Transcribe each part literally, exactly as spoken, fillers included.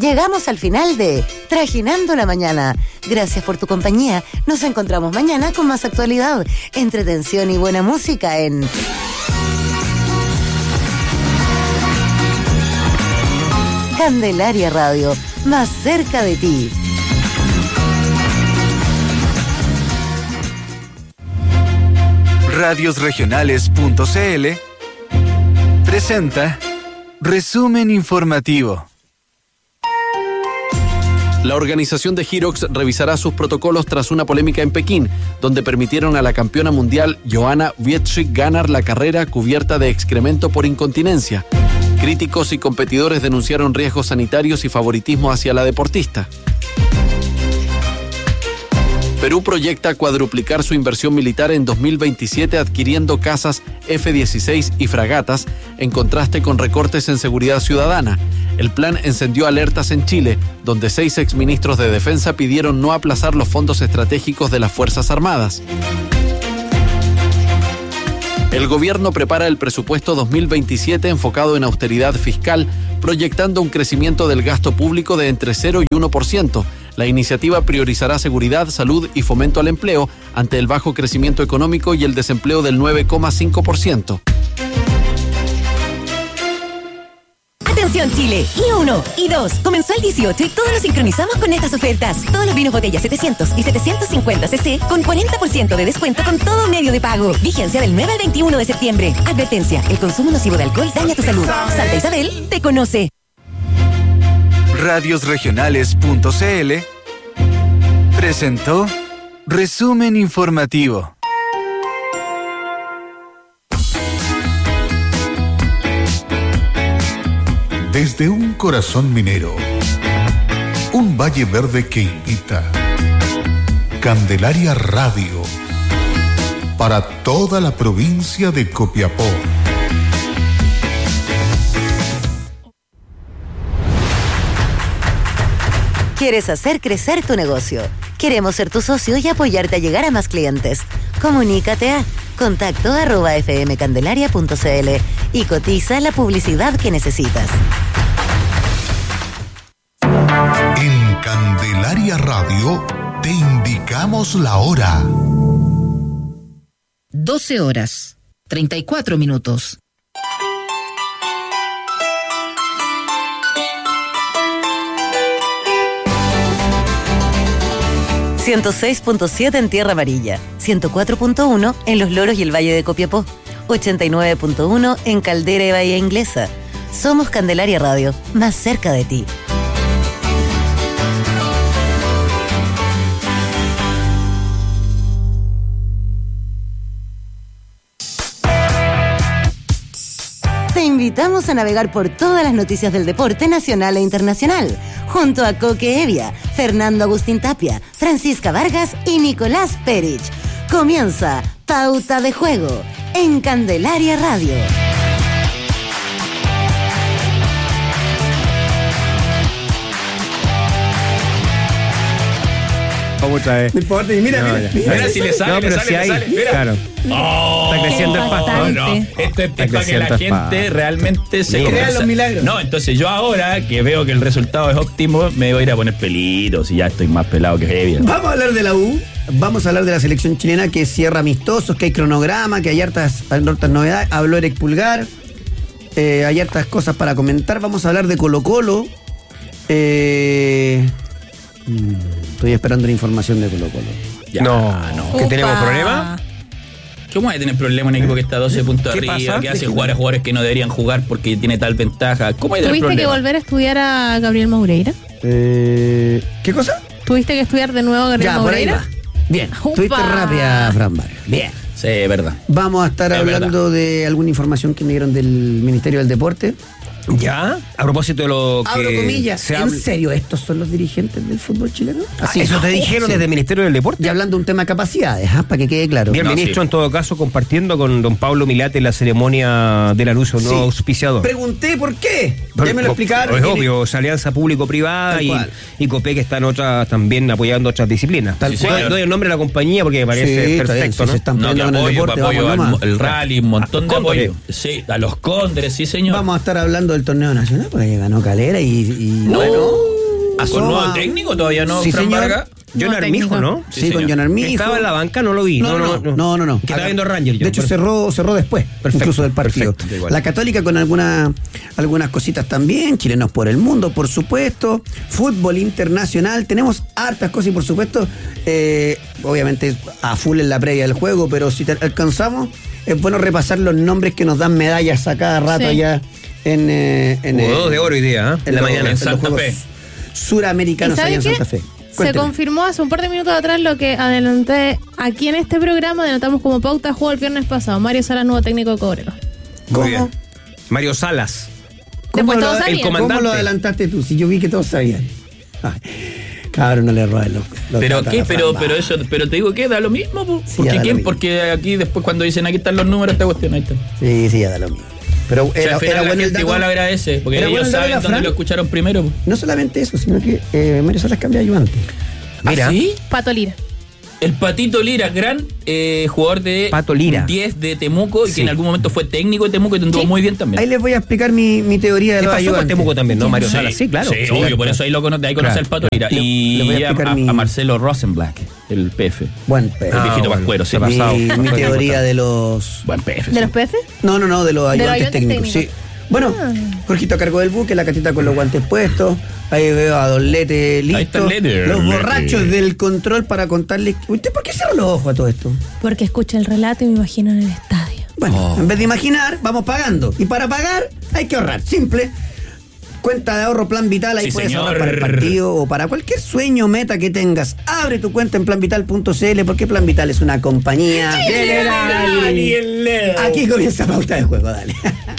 llegamos al final de Trajinando la Mañana. Gracias por tu compañía. Nos encontramos mañana con más actualidad, entretención y buena música en Candelaria Radio, más cerca de ti. radios regionales punto c l presenta Resumen Informativo. La organización de Hyrox revisará sus protocolos tras una polémica en Pekín, donde permitieron a la campeona mundial Joanna Wieczczyk ganar la carrera cubierta de excremento por incontinencia. Críticos y competidores denunciaron riesgos sanitarios y favoritismo hacia la deportista. Perú proyecta cuadruplicar su inversión militar en dos mil veintisiete adquiriendo cazas F dieciséis y fragatas, en contraste con recortes en seguridad ciudadana. El plan encendió alertas en Chile, donde seis exministros de defensa pidieron no aplazar los fondos estratégicos de las Fuerzas Armadas. El gobierno prepara el presupuesto dos mil veintisiete enfocado en austeridad fiscal, proyectando un crecimiento del gasto público de entre cero y uno por ciento. La iniciativa priorizará seguridad, salud y fomento al empleo ante el bajo crecimiento económico y el desempleo del nueve coma cinco por ciento. Atención Chile, I uno, I dos, comenzó el dieciocho y todos nos sincronizamos con estas ofertas. Todos los vinos botella setecientos y setecientos cincuenta centilitros con cuarenta por ciento de descuento con todo medio de pago. Vigencia del nueve al veintiuno de septiembre. Advertencia, el consumo nocivo de alcohol daña tu salud. Santa Isabel te conoce. radios regionales punto c l presentó Resumen Informativo. Desde un corazón minero, un valle verde que invita. Candelaria Radio, para toda la provincia de Copiapó. ¿Quieres hacer crecer tu negocio? Queremos ser tu socio y apoyarte a llegar a más clientes. Comunícate a contacto arroba fmcandelaria punto c l y cotiza la publicidad que necesitas. En Candelaria Radio te indicamos la hora. doce horas, treinta y cuatro minutos. ciento seis punto siete en Tierra Amarilla, ciento cuatro punto uno en Los Loros y el Valle de Copiapó, ochenta y nueve punto uno en Caldera y Bahía Inglesa. Somos Candelaria Radio, más cerca de ti. Te invitamos a navegar por todas las noticias del deporte nacional e internacional, junto a Coque Evia, Fernando Agustín Tapia, Francisca Vargas y Nicolás Perich. Comienza Pauta de Juego en Candelaria Radio. Otra vez. No importa, y mira, No, mira, ya. mira. Mira si le sale, No, le pero sale, si le hay, sale, mira. claro. Oh, Está creciendo el pasto. no, no. Esto es Está para que la creciendo el gente pasto. realmente se Crea comience- los milagros. No, entonces yo ahora que veo que el resultado es óptimo, me voy a ir a poner pelitos y ya estoy más pelado que heavy. Vamos a hablar de la U, vamos a hablar de la selección chilena que cierra amistosos, que hay cronograma, que hay hartas, hartas novedades. Habló Eric Pulgar, eh, hay hartas cosas para comentar. Vamos a hablar de Colo Colo. Eh, mm, estoy esperando la información de Colo Colo. Ya, No, no. ¿que Upa. tenemos problema? ¿Cómo hay que tener problema en un equipo que está a doce puntos ¿Qué arriba, pasa? que hace jugar a jugadores que no deberían jugar porque tiene tal ventaja? ¿Cómo hay que tener ¿Tuviste que problema? volver a estudiar a Gabriel Moureira? Eh, ¿Qué cosa? ¿Tuviste que estudiar de nuevo a Gabriel Ya, por ahí Moureira? va. Bien, Upa. estuviste rápida, Fran Vargas. Bien. Sí, es verdad. Vamos a estar Es hablando de alguna información que me dieron del Ministerio del Deporte. ¿Ya? A propósito de lo que Abro comillas. se ¿En habla. serio estos son los dirigentes del fútbol chileno? Así ¿Eso es. te dijeron Sí. desde el Ministerio del Deporte? Y hablando de un tema de capacidades, ¿ah? Para que quede claro. Bien, No, ministro, sí. en todo caso, compartiendo con don Pablo Milate la ceremonia del anuncio nuevo Sí. auspiciador. Pregunté por qué. Ya me lo explicaron. Es Y- obvio, es alianza público-privada Tal y, cual. y COPEC están otras también apoyando otras disciplinas. Tal Sí, cual. doy, doy el nombre de la compañía porque me parece Sí, está bien, perfecto, si ¿no? se están No, que peleando con el apoyo, deporte, apoyo vamos al- nomás. el rally, un montón de Cóndores. apoyo. Sí, a los cóndores, sí, señor. Vamos a estar hablando del torneo nacional porque ya ganó Calera y, y No. bueno. asoma. ¿Con nuevo técnico todavía no? Sí, Fran señor. Vargas. John Armijo, ¿no? Sí, Sí, con señor. John Armijo. Estaba en la banca, no lo vi. No, no, no. no, no, no. Que estaba viendo Rangers. De hecho, cerró, cerró después, Perfecto, incluso del partido. perfecto, igual. La Católica con alguna, algunas cositas también. Chilenos por el mundo, por supuesto. Fútbol internacional. Tenemos hartas cosas y, por supuesto, eh, obviamente a full en la previa del juego, pero si te alcanzamos, es bueno repasar los nombres que nos dan medallas a cada rato Sí. allá en, eh, en, Hubo eh, dos de oro hoy día, ¿eh? en En la los- mañana. en los Santa Juegos Fe. Suramericanos ¿Y sabe allá en qué? Santa Fe. Se Cuénteme. confirmó hace un par de minutos atrás lo que adelanté aquí en este programa, adelantamos como pauta, jugó el viernes pasado. Mario Salas, nuevo técnico de Cobreros. Muy ¿Cómo? bien. Mario Salas. ¿Cómo Después lo, todos el sabían. comandante? ¿Cómo lo adelantaste tú? Si yo vi que todos sabían. Ay, cabrón, no le robes los, los Pero datos a qué, la pero, Fran, pero va. eso, pero te digo que da lo mismo, po. Sí, ya porque da lo quién, mismo. porque aquí después cuando dicen aquí están los números, esta cuestión ahí está. Sí, sí, ya da lo mismo. Pero O sea, era, al final era la bueno el gente dato. igual agradece, porque Era ellos bueno el dato de saben la dónde Fran. lo escucharon primero, po. No solamente eso, sino que eh, Mario Salas cambia de ayudante. Mira. ¿Ah, sí? Pato Lira. El Patito Lira, gran eh, jugador de Pato Lira. diez de Temuco y Sí. que en algún momento fue técnico de Temuco y te anduvo Sí. muy bien también. Ahí les voy a explicar mi, mi teoría de ¿Qué los pasó con ayudantes. Temuco también, no? Mario Sí, Salas, sí, claro. Sí, obvio, por eso ahí lo conoce, ahí conoce Claro, al Pato Lira. Le- Y le voy a a, explicar a- mi- a Marcelo Rosenblack, el P F. Buen P F. El viejito bueno, Pascuero, sí. se ha pasado. Mi, mi Pasó teoría de los... Buen P F. ¿De sí. los P F? No, no, no, de los los ayudantes ayudantes técnicos. técnicos. Sí. Bueno, Jorgito a cargo del buque, la catita con los guantes puestos. Ahí veo a Don Lete listo. Ahí está Lete. Los Lete. borrachos del control para contarles. ¿Usted por qué cerró los ojos a todo esto? Porque escucha el relato y me imagino en el estadio. Bueno, en vez de imaginar, vamos pagando. Y para pagar hay que ahorrar. Simple. Cuenta de ahorro Plan Vital, ahí Sí, puedes señor. ahorrar para el partido o para cualquier sueño, meta que tengas. Abre tu cuenta en plan vital punto c l porque Plan Vital es una compañía general. Aquí comienza Pauta de Juego, dale.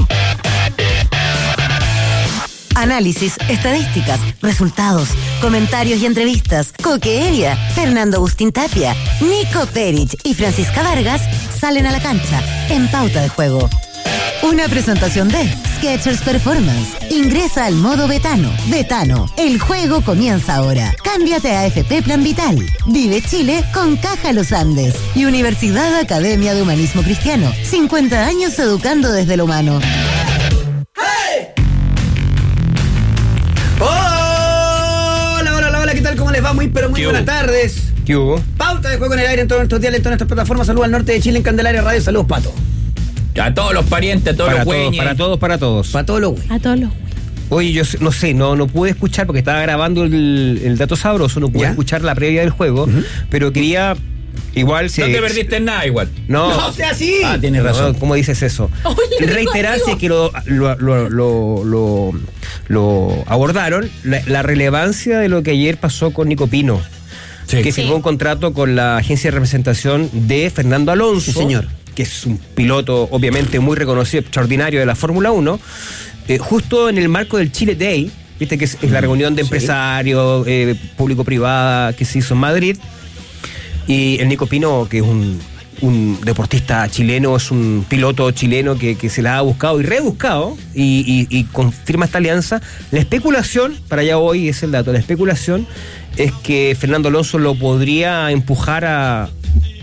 Análisis, estadísticas, resultados, comentarios y entrevistas. Coque Evia, Fernando Agustín Tapia, Nico Perich y Francisca Vargas salen a la cancha en Pauta de Juego. Una presentación de Skechers Performance. Ingresa al modo Betano. Betano, el juego comienza ahora. Cámbiate a A F P Plan Vital. Vive Chile con Caja Los Andes. Y Universidad Academia de Humanismo Cristiano. cincuenta años educando desde lo humano. Hola, hola, hola, hola, ¿qué tal? ¿Cómo les va? Muy, pero muy ¿Qué buenas hubo? tardes. ¿Qué hubo? Pauta de Juego en el aire en todos nuestros días, en todas nuestras plataformas. Saludos al norte de Chile en Candelaria Radio. Saludos, Pato. A todos los parientes, a todos Para los todos, güeyes. para todos, para todos. Para todos los güeyes. A todos los. Oye, yo sé- no sé, no, no pude escuchar porque estaba grabando el, el dato sabroso, no pude ¿Ya? escuchar la previa del juego, pero quería igual No se- te perdiste en nada igual. No, No sea así. Ah, tienes no, razón. ¿cómo dices eso? Oye, Reiterarse amigo. que lo, lo, lo, lo, lo- lo abordaron, la, la relevancia de lo que ayer pasó con Nico Pino, Sí. que Sí. firmó un contrato con la agencia de representación de Fernando Alonso, Sí, señor. que es un piloto obviamente muy reconocido, extraordinario de la Fórmula uno, eh, justo en el marco del Chile Day, viste que es, es la reunión de Sí. empresarios, eh, público-privada que se hizo en Madrid, y el Nico Pino, que es un, un deportista chileno, es un piloto chileno que, que se la ha buscado y rebuscado y, y, y confirma esta alianza. La especulación, para allá hoy es el dato, la especulación es que Fernando Alonso lo podría empujar a,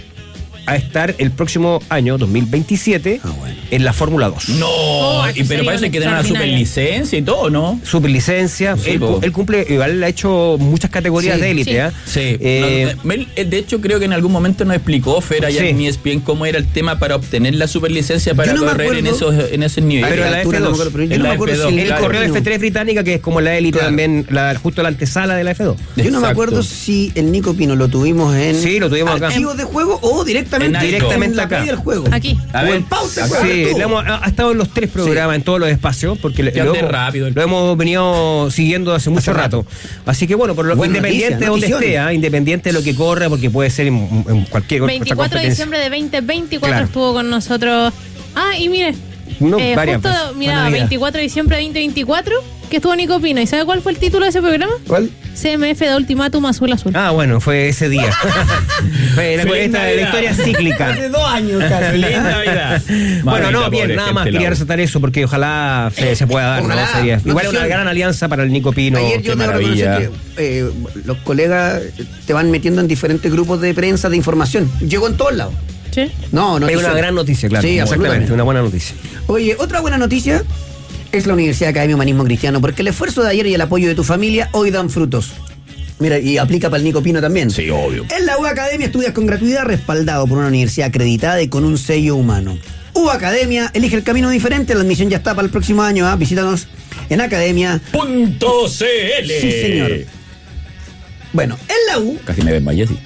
a estar el próximo año, dos mil veintisiete, Ah, bueno. en la Fórmula dos. No, Oh, y, eso pero sería parece que tiene una extraordinaria. superlicencia y todo, ¿no? Superlicencia, Sí, él, po. él cumple, igual ha hecho muchas categorías Sí, de élite, sí. ¿eh? Sí. Eh, No, Mel, eh, de hecho, creo que en algún momento nos explicó Fer allá Sí. en E S P N cómo era el tema para obtener la superlicencia para Yo no me correr en esos, acuerdo. en esos niveles. Pero A en la altura F dos. no me acuerdo, pero yo En no la me acuerdo F dos, si el él claro. corrió la F tres británica, que es como la élite Claro. también, la, justo la antesala de la F dos. Yo no me Exacto. acuerdo si el Nico Pino lo tuvimos en Sí, lo tuvimos acá. archivos de juego o directamente En algo. directamente Directamente la acá. previa del juego. Aquí. A O ver, en pauta. acá. juego, Sí, estuvo. le hemos- ha, ha estado en los tres programas, en todos los espacios, porque le- Que lo, ande hemos, rápido el- lo hemos venido siguiendo hace mucho rato. Así que bueno, por lo, Buena independiente noticia, de donde notición. esté, ¿ah? Independiente de lo que corra, porque puede ser en, en cualquier otra veinticuatro de competencia. diciembre de veinte veinticuatro Claro. estuvo con nosotros. Ah, y mire. No, eh, varias justo, veces. mira, Buena vida. veinticuatro de diciembre de veinte veinticuatro, que estuvo Nico Pino. ¿Y sabe cuál fue el título de ese programa? ¿Cuál? C M F de Ultimátum Azul Azul. Ah, bueno, fue ese día. Fue la, Feliz esta, la Navidad. historia cíclica. Hace dos años casi. Feliz Navidad. Bueno, no, Mamita, bien, pobre nada gente, más quería la- resaltar eso porque ojalá se, se pueda dar, ¿no? Ojalá. Sería- igual es una Notición. gran alianza para el Nico Pino. Ayer yo qué debo reconocer maravilla. que eh, los colegas te van metiendo en diferentes grupos de prensa de información. Llegó en todos lados. ¿Sí? No, no. Es una gran noticia, claro. Sí, exactamente, absolutamente. una buena noticia. Oye, otra buena noticia es la Universidad Academia Humanismo Cristiano, porque el esfuerzo de ayer y el apoyo de tu familia hoy dan frutos. Mira, y aplica para el Nico Pino también. Sí, obvio. En la U Academia estudias con gratuidad, respaldado por una universidad acreditada y con un sello humano. U Academia, elige el camino diferente, la admisión ya está para el próximo año, ¿eh? Visítanos en academia Punto C L. Sí, señor. Bueno, en la U... Casi me desmayé, sí.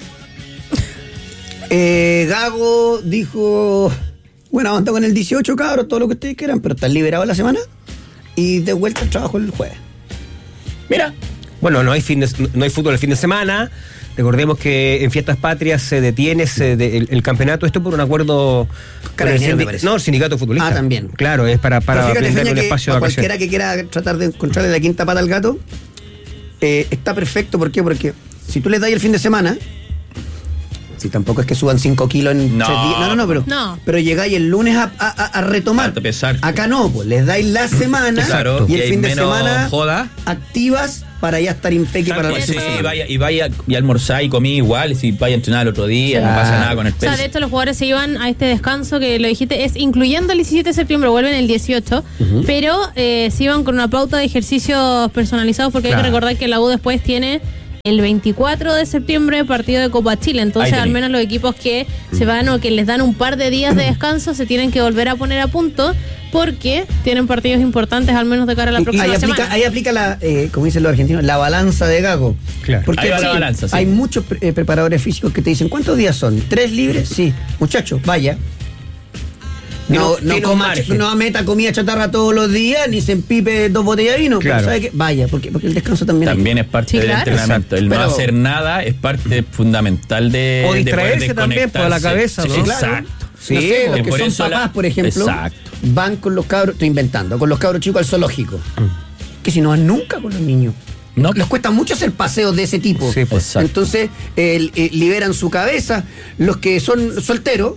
Eh, Gago dijo... Bueno, onda con el dieciocho, cabros, todo lo que ustedes quieran, pero están liberados la semana y de vuelta al trabajo el jueves. Mira... Bueno, no hay, fin de, no hay fútbol el fin de semana. Recordemos que en Fiestas Patrias se detiene se de, el, el campeonato, esto por un acuerdo con el sindi- no, el sindicato futbolista. Ah, también. Claro, es para, para fíjate, brindar un que espacio de vacaciones. Cualquiera que quiera tratar de encontrarle la quinta pata al gato, eh, está perfecto. ¿Por qué? Porque si tú les das el fin de semana, si tampoco es que suban cinco kilos en No. tres días. No, no, no, pero, No. pero llegáis el lunes a, a, a retomar. A pesar. Acá no, pues les dais la semana Claro, y y el hay fin de menos semana joda. activas para ya estar impeque para la Sí, próxima semana. vaya, y vaya y almorzar y comí igual, y si vaya a entrenar el otro día, no pasa nada con el O sea, peso. de hecho, los jugadores se iban a este descanso que lo dijiste, es incluyendo el diecisiete de septiembre, vuelven el dieciocho, uh-huh. pero eh, se iban con una pauta de ejercicios personalizados porque claro. hay que recordar que la U después tiene el veinticuatro de septiembre partido de Copa Chile, entonces al menos los equipos que mm. se van o que les dan un par de días de descanso se tienen que volver a poner a punto porque tienen partidos importantes al menos de cara a la próxima ahí aplica, semana. Ahí aplica la, eh, como dicen los argentinos, la balanza de Gago. Claro. Porque ahí va sí, la balanza, sí. Hay muchos eh, preparadores físicos que te dicen, ¿cuántos días son? ¿Tres libres? Sí. Muchachos, vaya. No, no, no, coma, no meta comida chatarra todos los días, ni se empipe dos botellas de vino. Claro. Pero ¿sabe qué? Vaya, porque, porque el descanso también También hay. es parte sí, del claro. entrenamiento. El Pero, no hacer nada es parte fundamental de. O distraerse de también por la cabeza, ¿no? Sí, Claro. exacto. Sí, no sé, los que por son eso papás, la- por ejemplo, Exacto. van con los cabros, estoy inventando, con los cabros chicos al zoológico. Que si no van nunca con los niños. No. Les cuesta mucho hacer paseos de ese tipo. Sí, pues, exacto. Entonces, eh, eh, liberan su cabeza. Los que son solteros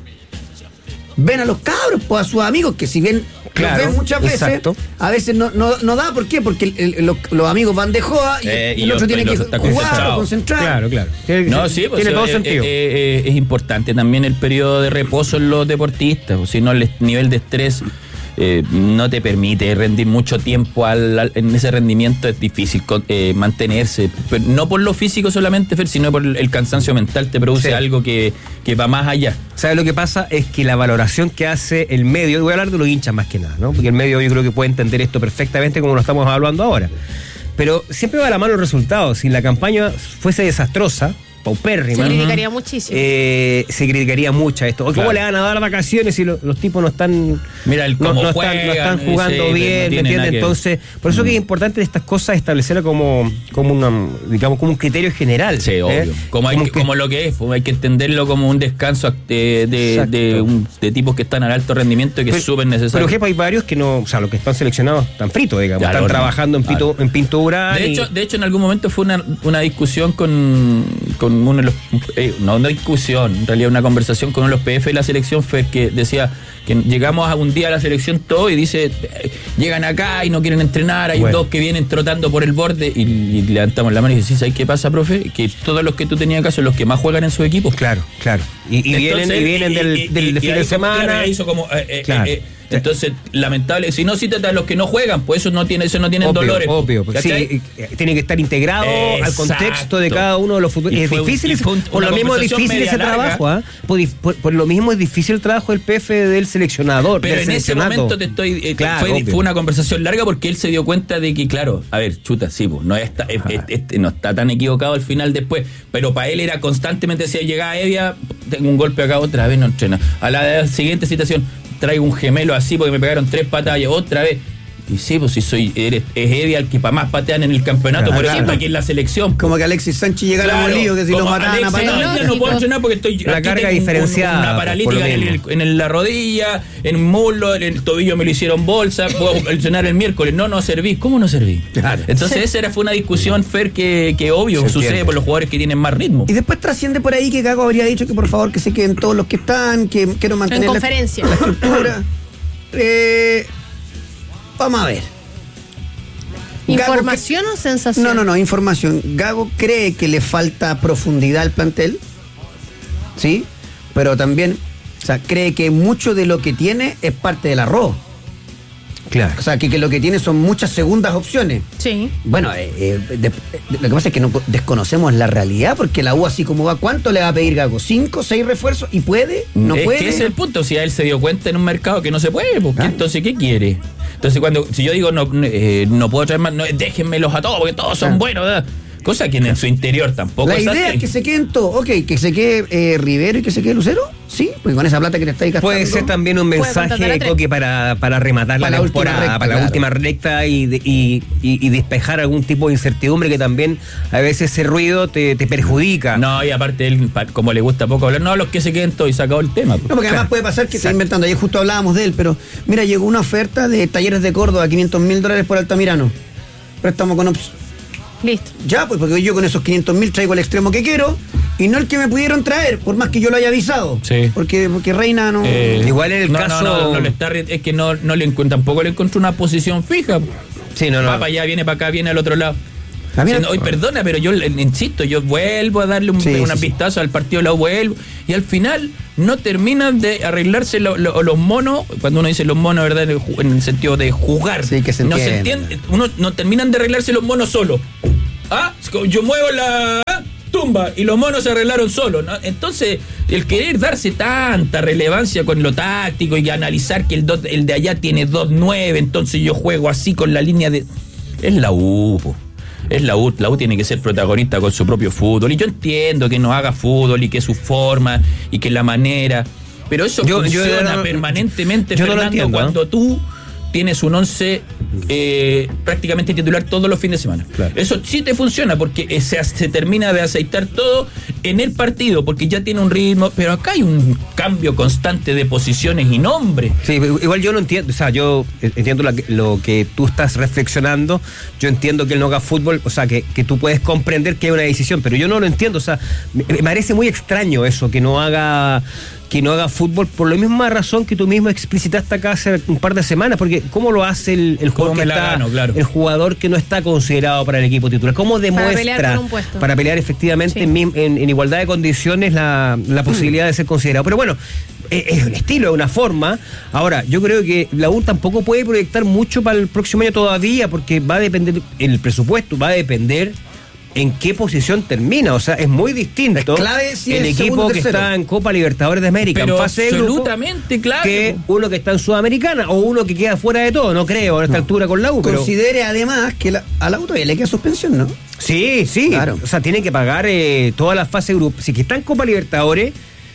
ven a los cabros, pues a sus amigos, que si bien Claro, los ven muchas veces, exacto. a veces no, no, no da. ¿Por qué? Porque el- el- los, los amigos van de joda y, Eh, y y el otro otro- tiene el que otro está jugar o concentrado. concentrar. Claro, claro. Tiene, No, sí, pues tiene sí, todo eh, sentido. eh, eh, es importante también el periodo de reposo en los deportistas, o si no, el nivel de estrés eh, no te permite rendir mucho tiempo al, al- en ese rendimiento, es difícil con- eh, mantenerse, pero no por lo físico solamente, Fer, sino por el, el cansancio mental, te produce Sí. algo que, que va más allá. ¿Sabes lo que pasa? Es que la valoración que hace el medio, y voy a hablar de los hinchas más que nada, ¿no? Porque el medio yo creo que puede entender esto perfectamente como lo estamos hablando ahora. Pero siempre va a la mano los resultados. Si la campaña fuese desastrosa, paupérrima, Se criticaría muchísimo. eh, se criticaría mucho a esto. O ¿cómo Claro. le van a dar vacaciones si lo- los tipos no están, Mira el no, cómo no están, no juegan, están jugando ese, no bien, ¿me tiene nada entiendes? que- Entonces, por eso que es importante estas cosas establecerlas como, como una, digamos, como un criterio general. Sí, obvio. ¿eh? Como, hay, Como que- que- como lo que es, pues, hay que entenderlo como un descanso de, de, Exacto. de, un- de tipos que están al alto rendimiento y que Pero- es súper Pero, necesario. jefe, hay varios que no, o sea, los que están seleccionados están fritos, digamos, Ya, están no, no. trabajando en, pito, Claro. en pintura. De y- hecho, de hecho, en algún momento fue una, una discusión con, con uno de los. Eh, no, no discusión, en realidad una conversación con uno de los P F de la selección, Fer, que decía que llegamos a un día a la selección todo y dice: eh, llegan acá y no quieren entrenar, hay Bueno. dos que vienen trotando por el borde. Y, y levantamos la mano y dice: ¿sí, ¿sabes qué pasa, profe? Que todos los que tú tenías acá son los que más juegan en su equipo. Claro, claro. Y, y vienen, Entonces, y vienen del, y- del y- y fin ahí de como- semana. claro, hizo como, eh, eh, Claro. eh, eh, entonces, lamentable. Si no, cita a los que no juegan, pues esos no tienen, esos no tienen Obvio, dolores. obvio. porque sí, ¿cachai? eh, tiene que estar integrado al Exacto. contexto de cada uno de los futuros. Y Es fue un- difícil, y ese- fue un- por una lo mismo es conversación difícil media ese larga. trabajo, ¿ah? Por, dif- por- por lo mismo es difícil el trabajo del P F del seleccionador. Pero del en ese seleccionado. momento te estoy eh, Claro, fue, obvio. fue una conversación larga porque él se dio cuenta de que, claro, a ver, chuta, sí, pues, no está, es- es- es- no está tan equivocado al final después, pero para él era constantemente, si llegaba Evia, tengo un golpe acá, otra vez no entrena. A la siguiente situación, traigo un gemelo así porque me pegaron tres patadas, otra vez. Y sí, pues si soy, eres, es Evia el que para más patean en el campeonato, Claro. por eso está aquí en la selección. Como que Alexis Sánchez llegara Claro, a Molío, que si lo como mataban a Alexis, patadas. no, ya no puedo entrenar porque estoy La aquí carga tengo un- diferenciada, una por paralítica lo en, el- mismo. en la rodilla, en el muslo, en el tobillo me lo hicieron bolsa, puedo entrenar el miércoles, no, no serví. ¿Cómo no serví? Claro. Entonces esa era, fue una discusión, Fer, que, que obvio Se sucede entiende. por los jugadores que tienen más ritmo. Y después trasciende por ahí que Gago habría dicho que por favor que se queden todos los que están, que quiero mantener En la- conferencia. la estructura. Eh, vamos a ver. Gago ¿Información o sensación? No, no, no, información. Gago cree que le falta profundidad al plantel, ¿sí? Pero también, o sea, cree que mucho de lo que tiene es parte del arroz. Claro. O sea, que, que lo que tiene son muchas segundas opciones. Sí. Bueno, eh, eh, de- de- lo que pasa es que no desconocemos la realidad, porque la U así como va, ¿cuánto le va a pedir Gago? ¿Cinco, seis refuerzos? ¿Y puede? ¿No es puede? que ese es el punto. Si a él se dio cuenta en un mercado que no se puede, pues, Claro. entonces, ¿qué quiere? Entonces, cuando si yo digo, no, eh, no puedo traer más, no, déjenmelos a todos, porque todos son Claro. buenos, ¿verdad? Cosa que en su interior tampoco La es idea así. es que se queden todos. Ok, que se quede eh, Rivero y que se quede Lucero. Sí, porque con esa plata que te estáis gastando. Puede ser también un Puede contratar a mensaje, tres. Coque, para, para rematar Para la la última temporada, recta, para la claro. última recta y, de- y, y- y despejar algún tipo de incertidumbre que también a veces ese ruido te, te perjudica. No, y aparte, él, pa- como le gusta poco hablar, no, los que se queden todos y se acabó el tema. pues. No, porque además Claro. puede pasar que está Exacto. inventando. Ayer justo hablábamos de él, pero mira, llegó una oferta de Talleres de Córdoba, quinientos mil dólares por Altamirano. Préstamo con opción. Listo. Ya, pues porque yo con esos quinientos mil traigo el extremo que quiero y no el que me pudieron traer, por más que yo lo haya avisado. Sí. Porque, porque Reina no. Eh, Igual en el no, caso- No, no, no le está, re- es que no, no le encuent- tampoco le encontró una posición fija. Sí, no, no. Va para allá, viene para acá, viene al otro lado. Ah, mira. Diciendo, "Oye, perdona, pero yo le- insisto, yo vuelvo a darle un, Sí, una sí, sí. vistazo al partido, lo vuelvo. Y al final no terminan de arreglarse lo- lo- los monos, cuando uno dice los monos, ¿verdad? En el, ju- en el sentido de jugar. Sí, que se no se entiende. entiende, uno no terminan de arreglarse los monos solo. Ah, yo muevo la tumba y los monos se arreglaron solos, ¿no? Entonces, el querer darse tanta relevancia con lo táctico y analizar que el, dos- el de allá tiene dos nueve, entonces yo juego así con la línea de... Es la U, po. Es la U, la U tiene que ser protagonista con su propio fútbol. Y yo entiendo que no haga fútbol y que su forma y que la manera. Pero eso Yo- yo funciona no- permanentemente, yo no lo Fernando, entiendo, cuando ¿eh? tú tienes un once eh, prácticamente titular todos los fines de semana. Claro. Eso sí te funciona porque eh, se, se termina de aceitar todo en el partido, porque ya tiene un ritmo, pero acá hay un cambio constante de posiciones y nombres. Sí, igual yo no entiendo, o sea, yo entiendo la que- lo que tú estás reflexionando, yo entiendo que él no haga fútbol, o sea, que, que tú puedes comprender que hay una decisión, pero yo no lo entiendo, o sea, me, me parece muy extraño eso, que no haga que no haga fútbol por la misma razón que tú mismo explicitaste acá hace un par de semanas, porque ¿cómo lo hace el, el jugador ¿Cómo que me la está, gano? Claro. el jugador que no está considerado para el equipo titular? ¿Cómo demuestra pelear por un puesto. para pelear efectivamente Sí. en, mi- en- en igualdad de condiciones la, la posibilidad de ser considerado? Pero bueno, es, es un estilo, es una forma. Ahora, yo creo que la U tampoco puede proyectar mucho para el próximo año todavía, porque va a depender, el presupuesto va a depender en qué posición termina. O sea, es muy distinto Es clave si el es equipo segundo o que tercero. está en Copa Libertadores de América, Pero en fase de grupo, absolutamente, claro. que uno que está en Sudamericana o uno que queda fuera de todo. No creo a esta altura con la U, pero... Considere además que la- a la U todavía le queda suspensión, ¿no? Sí, sí. Claro. O sea, tiene que pagar eh, toda la fase de grupo. Si que está en Copa Libertadores,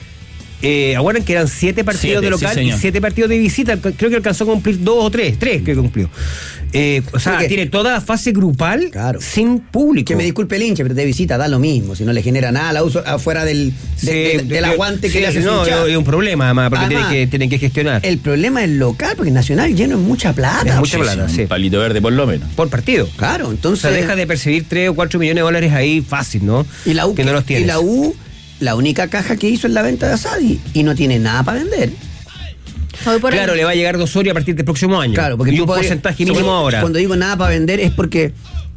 eh, acuerdan que eran siete partidos Siete, de local sí, y señor. siete partidos de visita. Creo que alcanzó a cumplir dos o tres. Tres que cumplió. Eh, o sea, Porque- tiene toda la fase grupal Claro. sin público. Que me disculpe el hincha, pero de visita da lo mismo, si no le genera nada a la U afuera del, de- Sí, de- del de- aguante que sí, le hace su no, hinchada. es un problema, además, porque Además, tienen, que, tienen que gestionar. El problema es local, porque Nacional lleno es mucha plata. Es mucha Sí, plata, sí, sí. un palito verde por lo menos. Por partido. Claro, O entonces. sea, deja de percibir tres o cuatro millones de dólares ahí fácil, ¿no? Y la U, que no los tiene. y la U, la única caja que hizo es la venta de Asadi y no tiene nada para vender. Voy por Claro, ahí. le va a llegar dos Osorio a partir del próximo año. Claro, porque y tú un podrías- porcentaje cuando- mínimo ahora. Cuando digo nada para vender es porque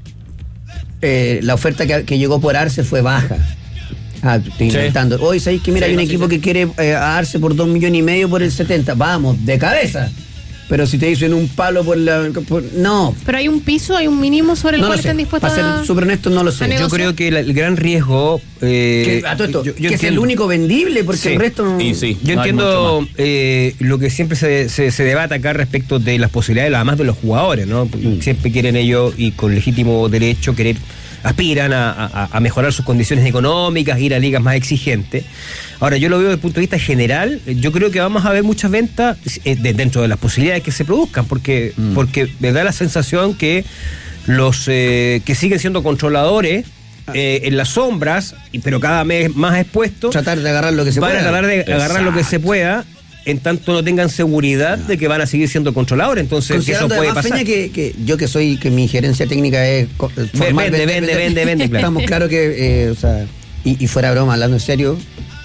eh, la oferta que, que llegó por Arce fue baja. Ah, estoy Sí. inventando. Hoy sabéis que mira, Sí, hay un no, sí, equipo sí. que quiere eh, a Arce por dos millones y medio por el setenta. Vamos, de cabeza. Pero si te dicen un palo por la. por- no. Pero hay un piso, hay un mínimo sobre el No lo cual sé. estén dispuestos Para a... ser súper honesto, no lo a sé. negociar. Yo creo que la- el gran riesgo. eh, Que, a todo esto, yo- yo que es el entiendo- único vendible, porque Sí. el resto no. Y sí. Yo no hay mucho entiendo más. eh, lo que siempre se, se, se debate acá respecto de las posibilidades, además de los jugadores, ¿no? Mm. Siempre quieren ellos, y con legítimo derecho, querer, aspiran a, a- a mejorar sus condiciones económicas, ir a ligas más exigentes. Ahora, yo lo veo desde el punto de vista general, eh, yo creo que vamos a ver muchas ventas eh, de- dentro de las posibilidades que se produzcan, porque, Mm. porque me da la sensación que los eh, que siguen siendo controladores eh, en las sombras, y- pero cada vez más expuestos, Tratar de agarrar lo que se van pueda. a tratar de agarrar lo que se pueda, en tanto no tengan seguridad de que van a seguir siendo controladores. Entonces, que eso Considerando puede además, pasar. Feña, que, que yo que soy, que mi gerencia técnica es co- formar, vende, vende, vende, vende, claro. Estamos claros que, eh, o sea, y, y fuera broma, hablando en serio,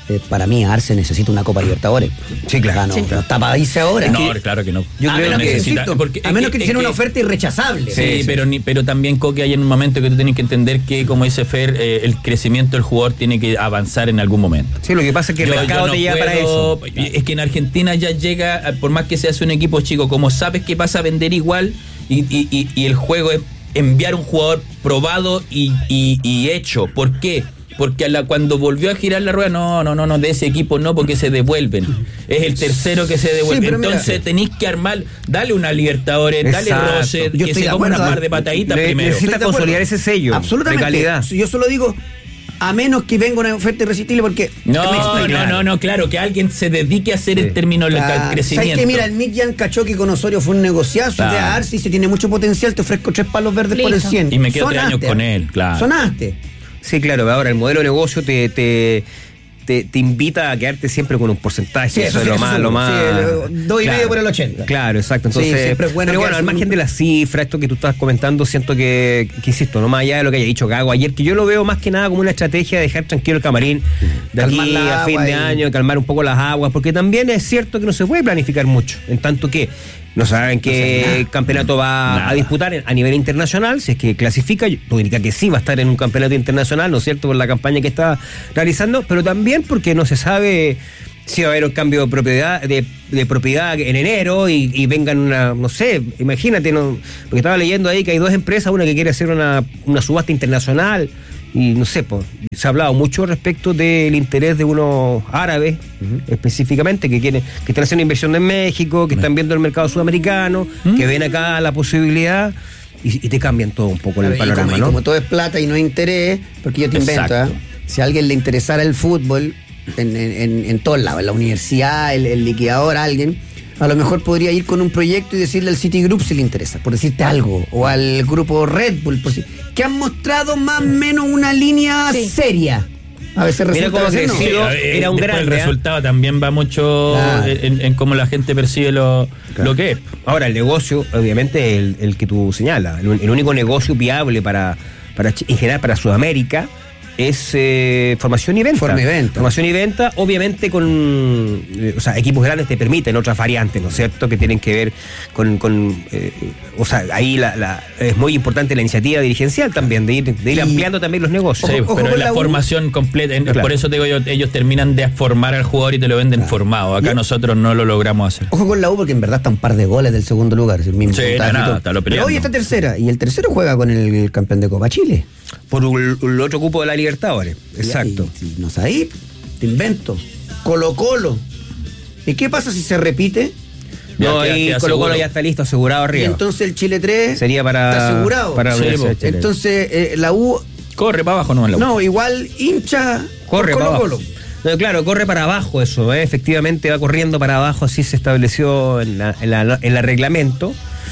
eh, para mí Arce necesita una Copa Libertadores. Sí, claro. O sea, no, Sí. no está para irse ahora. No, claro que no. Yo a creo menos que, necesita- insisto, porque a es menos que- que te es hicieran una que- oferta irrechazable. Sí, pero ni, pero también, Coque, hay un momento que tú tienes que entender que, como dice Fer, eh, el crecimiento del jugador tiene que avanzar en algún momento. Sí, lo que pasa es que el Yo- mercado yo no te lleva para puedo- eso. Es que en Argentina ya llega, por más que se hace un equipo chico, como sabes que vas a vender igual y, y- y- y el juego es enviar un jugador probado y, y- y hecho. ¿Por qué? Porque a la, cuando volvió a girar la rueda, no, no, no, no, de ese equipo no, porque se devuelven. Es el tercero que se devuelve. Sí, pero mira, Entonces tenéis que armar, dale una Libertadores, dale Exacto. roce, Yo que estoy se de coma una acuerdo, par de pataditas Le- primero. necesita Estoy de acuerdo. consolidar ese sello Absolutamente. de calidad. Yo solo digo, a menos que venga una oferta irresistible, porque. No, me explico. no, no, no, claro, que alguien se dedique a hacer Sí. en términos del Ah, crecimiento. ¿sabes qué? Mira, el Midjan cachó que con Osorio fue un negociazo. Claro. De Arce y se tiene mucho potencial. Te ofrezco tres palos verdes por el Listo. cien. Y me quedo tres Sonaste, años con ¿eh? él, claro. Sonaste. Sí, claro, ahora el modelo de negocio te, te, te, te invita a quedarte siempre con un porcentaje. Sí, eso, eso es sí, lo eso más, seguro. lo más. Sí, el dos y medio por el ochenta. Claro, exacto. Sí, Entonces, siempre es bueno pero bueno, quedarse al con margen un- de la cifra, esto que tú estás comentando, siento que, que insisto, no más allá de lo que haya dicho Gago ayer, que yo lo veo más que nada como una estrategia de dejar tranquilo el camarín de Calmar aquí la a fin agua de y- año, calmar un poco las aguas, porque también es cierto que no se puede planificar mucho, en tanto que no saben qué campeonato va Nada. a disputar a nivel internacional, si es que clasifica, todo indica que sí va a estar en un campeonato internacional, ¿no es cierto?, por la campaña que está realizando, pero también porque no se sabe si va a haber un cambio de propiedad de, de propiedad en enero y, y vengan una, no sé, imagínate, no, porque estaba leyendo ahí que hay dos empresas, una que quiere hacer una, una subasta internacional y no sé, pues, se ha hablado mucho respecto del interés de unos árabes, específicamente, que quieren, que están haciendo inversión en México, que están viendo el mercado sudamericano, que ven acá la posibilidad y, y te cambian todo un poco Claro, el y panorama, como, y ¿no? como todo es plata y no interés, porque yo te invento, Exacto. ¿eh? Si a alguien le interesara el fútbol, en, en, en, en todos lados, en la universidad, el, el liquidador, alguien, a lo mejor podría ir con un proyecto y decirle al Citigroup si le interesa, por decirte algo, o al grupo Red Bull, por si- que han mostrado más o menos una línea Sí. seria. A veces Mira resulta cómo a veces no. creció. eh, era un después grande, El ¿eh? resultado también va mucho Claro. en, en cómo la gente percibe lo, lo que es. Ahora, el negocio, obviamente, el, el que tú señalas, el, el único negocio viable para, para Ch- en general para Sudamérica es eh, formación y venta. Forma y venta. Formación y venta, obviamente con, eh, o sea, equipos grandes te permiten otras variantes, ¿no es cierto?, que tienen que ver con, con eh, o sea, ahí la, la, es muy importante la iniciativa dirigencial también, de ir, de ir Y- ampliando también los negocios. Sí, ojo pero con la, la U. formación completa, en- Claro. por eso te digo yo, ellos terminan de formar al jugador y te lo venden formado. Acá Y- nosotros no lo logramos hacer. Ojo con la U porque en verdad está un par de goles del segundo lugar. Es el mismo Sí, puntaje no, y no, todo. está lo Pero peleando. hoy está tercera y el tercero juega con el campeón de Copa Chile. Por el, el otro cupo de la Libertadores. Exacto. Y, y no sé, ahí te invento. Colo Colo. ¿Y qué pasa si se repite? Ya No, queda- ahí queda Colo Colo seguro. ya está listo, asegurado Y arriba. entonces el Chile tres Sería para- está asegurado. para Sí, Universidad de po. Chile. Entonces eh, la U, Corre para abajo, no en la U. no, igual hincha Corre por para Colo abajo. Colo. No, claro, corre para abajo eso, ¿eh? Efectivamente va corriendo para abajo, así se estableció en, la, en, la- en el reglamento.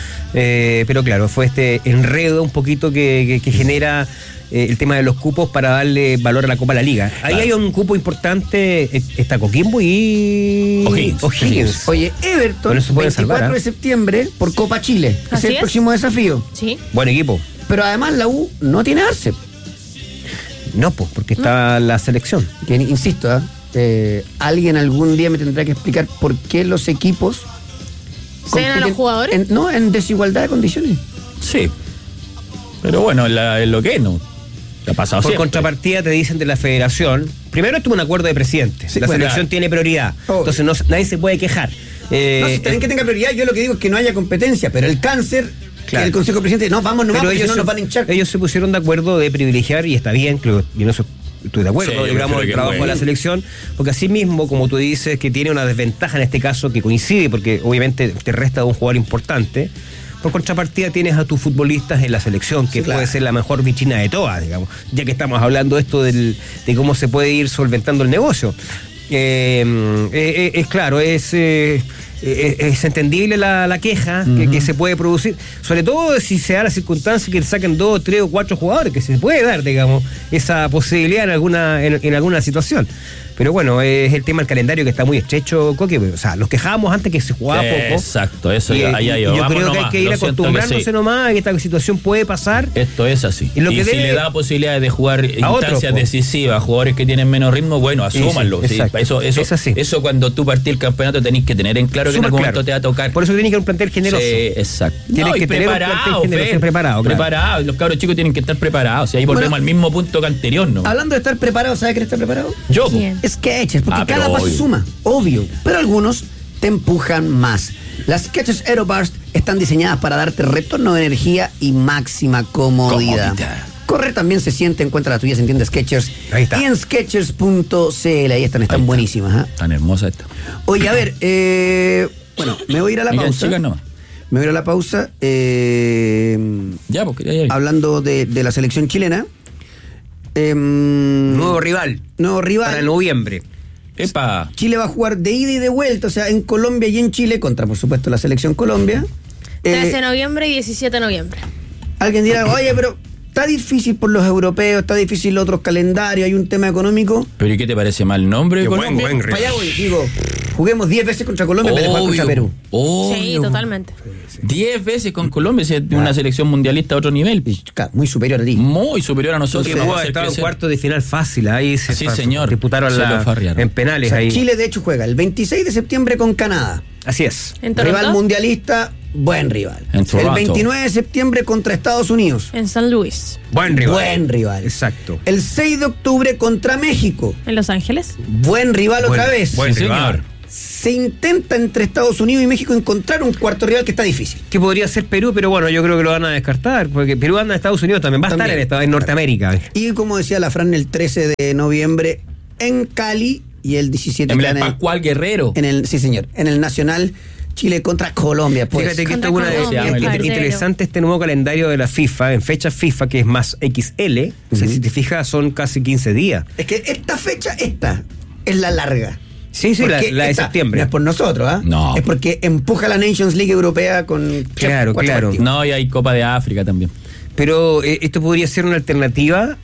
Eh, pero claro, fue este enredo un poquito que, que- que genera eh, el tema de los cupos para darle valor a la Copa de la Liga. Ahí Claro. hay un cupo importante, eh, está Coquimbo y O'Higgins. O'Higgins. Oye, Everton, Con eso pueden veinticuatro salvar, ¿eh? de septiembre por Copa Chile. Ese Así es el es. próximo desafío. Sí. Buen equipo. Pero además la U no tiene Arce. No, pues, porque está la selección. Que, insisto, ¿ah? eh, alguien algún día me tendrá que explicar por qué los equipos ¿Ceden a los compiten jugadores? en- no, en desigualdad de condiciones. Sí. Pero bueno, la- es lo que es, ¿no? Te ha pasado Por siempre. contrapartida te dicen de la federación, primero esto es un acuerdo de presidente, Sí, la bueno, selección claro. tiene prioridad, Obvio. entonces no, nadie se puede quejar. Eh, No, si está bien que tenga prioridad, yo lo que digo es que no haya competencia, pero el cáncer, Claro. el Consejo de Presidente, no, vamos nomás, pero porque si ellos, no se, nos van a hinchar. ellos se pusieron de acuerdo de privilegiar, y está bien, creo, y en eso estoy de acuerdo, Sí, yo digamos, prefiero el que trabajo de juegue. la selección, porque así mismo, como tú dices, que tiene una desventaja en este caso que coincide, porque obviamente te resta de un jugador importante. Por contrapartida tienes a tus futbolistas en la selección, que Sí, claro. puede ser la mejor vitrina de todas, digamos, ya que estamos hablando esto del, de cómo se puede ir solventando el negocio. Eh, eh, eh, es claro, es, eh, eh, es entendible la, la queja que, que se puede producir, sobre todo si se da la circunstancia que le saquen dos, tres o cuatro jugadores, que se puede dar, digamos, esa posibilidad en alguna, en, en alguna situación. Pero bueno, es el tema del calendario que está muy estrecho, Coque. O sea, nos quejábamos antes que se jugaba poco. Exacto, eso Y, ya, ya, y yo, yo vamos creo que nomás, hay que ir lo siento acostumbrándose sí. nomás a que esta situación puede pasar. Esto es así. Y lo Y, que si debe- le da posibilidades de jugar A otros, instancias po. decisivas, jugadores que tienen menos ritmo, bueno, Sí, sí, asúmanlo. Sí, exacto. Eso, eso, Es así. eso cuando tú partís el campeonato tenés que tener en claro que en Súper algún claro. momento te va a tocar. Por eso tiene que haber un plantel generoso. Sí, exacto. Tienes y que tener un plantel preparado, generoso, Fer, preparado, claro. preparado. Los cabros chicos tienen que estar preparados. Y ahí volvemos Bueno, al mismo punto que anterior, ¿no? Hablando de estar preparado, ¿sabe quién está preparado? Yo, po. ¿Quién? Skechers, porque Ah, pero cada paso obvio. suma, obvio. Pero algunos te empujan más. Las Skechers Aeroburst están diseñadas para darte retorno de energía y máxima comodidad. Comodidad. Correr también se siente, encuentra la tuya, se entiende Skechers. Ahí está. Y en Skechers punto c l, ahí están, están Ahí está. buenísimas. ¿ah? Tan hermosa esta. Oye, a ver, eh, bueno, me voy a ir a la Mira, pausa. chicas, no. Me voy a ir a la pausa. eh, Ya, porque ya, ya. hablando de, de la selección chilena. em, Nuevo rival. nuevo rival. Para noviembre. Epa. Chile va a jugar de ida y de vuelta, o sea, en Colombia y en Chile, contra, por supuesto, la selección Colombia. Eh, trece de noviembre y diecisiete de noviembre. alguien dirá, oye, pero está difícil por los europeos, está difícil los otros calendarios, hay un tema económico. ¿Pero y qué te parece mal nombre? Qué buen, Colombia? buen Para allá voy, digo, juguemos diez veces contra Colombia en vez de jugar contra Perú. Obvio. Sí, totalmente. Diez veces con Colombia, es una selección mundialista a otro nivel. Claro, muy superior a ti. Muy superior a nosotros. Que Vamos pudo a haber hacer estado en crecer. cuarto de final fácil. Ahí se Sí, fa- señor. disputaron Se la- lo farrearon. en O penales sea, ahí. Chile, de hecho, juega el veintiséis de septiembre con Canadá. Así es. ¿En Toronto? Rival mundialista, buen rival. En El Toronto. veintinueve de septiembre contra Estados Unidos. En San Luis. Buen rival. Buen rival. Exacto. El seis de octubre contra México. En Los Ángeles. Buen rival Buen- otra vez. buen Sí, rival. señor. Se intenta entre Estados Unidos y México encontrar un cuarto rival que está difícil. Que podría ser Perú, pero bueno, yo creo que lo van a descartar, porque Perú anda en Estados Unidos también, va a También. estar en, Estados- en Norteamérica. Y como decía la Fran, el trece de noviembre en Cali y el diecisiete En queda el en el, Pascual Guerrero. en el- sí señor, en el Nacional Chile contra Colombia. Pues. Fíjate que esto Contra es una Colombia, es- es- parcero. interesante este nuevo calendario de la FIFA, en fecha FIFA, que es más equis ele, o sea, si te fijas son casi quince días. Es que esta fecha, esta, es la larga. Sí, sí, la, Porque la de esta septiembre. No es por nosotros, ¿ah? No. Es porque empuja la Nations League Europea con Claro, cuatro claro. partidos. No, y hay Copa de África también. Pero eh, esto podría ser una alternativa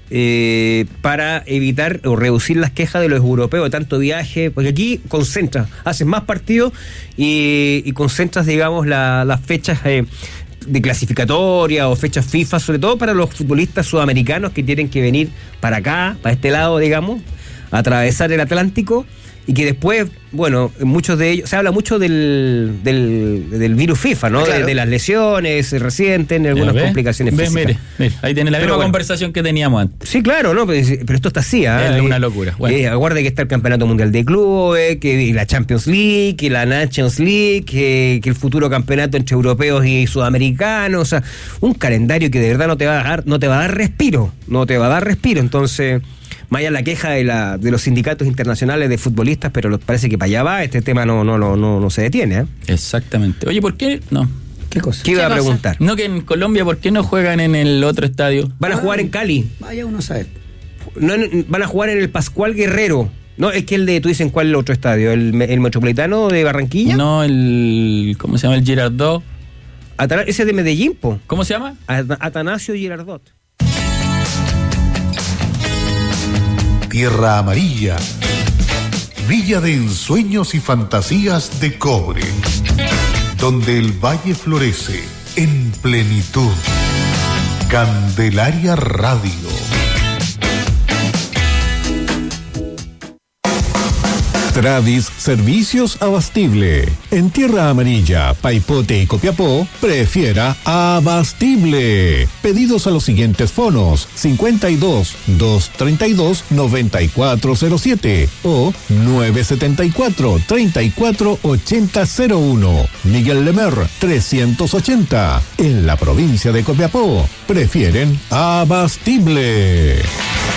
eh, para evitar o reducir las quejas de los europeos de tanto viaje, porque aquí concentras, haces más partidos y, y concentras, digamos, la- las fechas eh, de clasificatoria o fechas FIFA, sobre todo para los futbolistas sudamericanos que tienen que venir para acá, para este lado, digamos, atravesar el Atlántico. Y que después, bueno, muchos de ellos, se habla mucho del, del, del virus FIFA, ¿no? Claro. De, de las lesiones se resienten, algunas Ya, ¿ve? complicaciones Ve, físicas. mire, mire, ahí tiene la Pero misma bueno. conversación que teníamos antes. Sí, claro, ¿no? Pero, pero esto está así, ¿ah? Es una Eh, locura. Bueno. eh, aguarde que está el Campeonato Mundial de Clubes, que la Champions League, que la Nations League, que, que el futuro campeonato entre europeos y sudamericanos, o sea, un calendario que de verdad no te va a dar, no te va a dar respiro, no te va a dar respiro, entonces... Más allá la queja de, la, de los sindicatos internacionales de futbolistas, pero lo- parece que para allá va, este tema no, no, no, no, no se detiene, ¿eh? Exactamente. Oye, ¿por qué no? ¿Qué cosa? ¿Qué iba ¿Qué a cosa? preguntar? No, que en Colombia, ¿por qué no juegan en el otro estadio? Van a jugar en Cali, Vaya uno a saber. no, en- van a jugar en el Pascual Guerrero. No, es que el de, tú dices, ¿cuál es el otro estadio? ¿El, el Metropolitano de Barranquilla? No, el. ¿Cómo se llama? El Girardot. Atana- ese es de Medellín, po. ¿Cómo se llama? At- Atanasio Girardot. Tierra Amarilla, Villa de ensueños y fantasías de cobre, donde el valle florece en plenitud. Candelaria Radio. Tradis Servicios Abastible. En Tierra Amarilla, Paipote y Copiapó, prefiera Abastible. Pedidos a los siguientes fonos: cincuenta y dos, doscientos treinta y dos, noventa y cuatro cero siete o nueve setenta y cuatro, treinta y cuatro ochenta cero uno. Miguel Lemer, trescientos ochenta. En la provincia de Copiapó, prefieren Abastible.